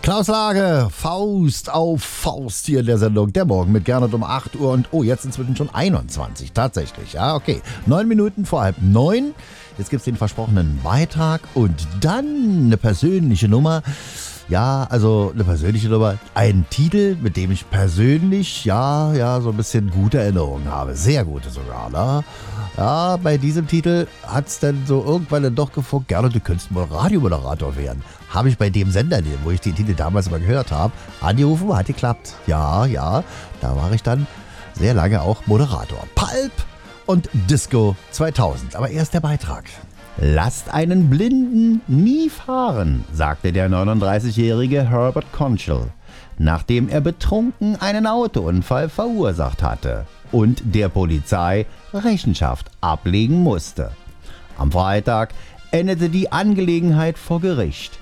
Klaus Lage, Faust auf Faust hier in der Sendung. Der Morgen mit Gernot um 8 Uhr und jetzt inzwischen schon 21. Tatsächlich, ja, okay. 9 Minuten vor 8:30. Jetzt gibt's den versprochenen Beitrag und dann eine persönliche Nummer. Ja, also eine persönliche Nummer. Ein Titel, mit dem ich persönlich, so ein bisschen gute Erinnerungen habe. Sehr gute sogar, ne? Ja, bei diesem Titel hat's dann so irgendwann dann doch gefunkt, Gernot, du könntest mal Radiomoderator werden. Habe ich bei dem Sender, wo ich den Titel damals mal gehört habe, angerufen, hat geklappt. Ja, da war ich dann sehr lange auch Moderator. Pulp und Disco 2000. Aber erst der Beitrag. Lasst einen Blinden nie fahren, sagte der 39-jährige Herbert Conchal, nachdem er betrunken einen Autounfall verursacht hatte und der Polizei Rechenschaft ablegen musste. Am Freitag endete die Angelegenheit vor Gericht.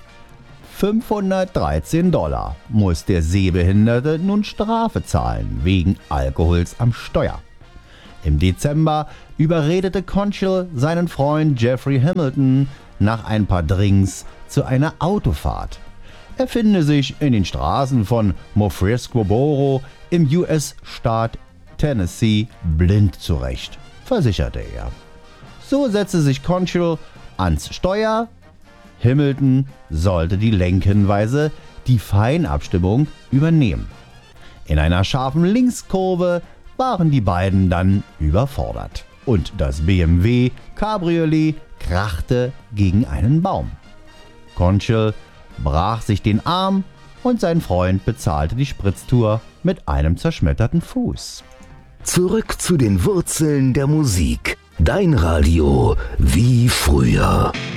$513 muss der Sehbehinderte nun Strafe zahlen wegen Alkohols am Steuer. Im Dezember überredete Conchal seinen Freund Jeffrey Hamilton nach ein paar Drinks zu einer Autofahrt. Er finde sich in den Straßen von Murfreesboro im US-Staat Tennessee blind zurecht, versicherte er. So setzte sich Conchal ans Steuer. Hamilton sollte die Lenkhinweise, die Feinabstimmung übernehmen. In einer scharfen Linkskurve waren die beiden dann überfordert und das BMW Cabriolet krachte gegen einen Baum. Conchal brach sich den Arm und sein Freund bezahlte die Spritztour mit einem zerschmetterten Fuß. Zurück zu den Wurzeln der Musik. Dein Radio wie früher.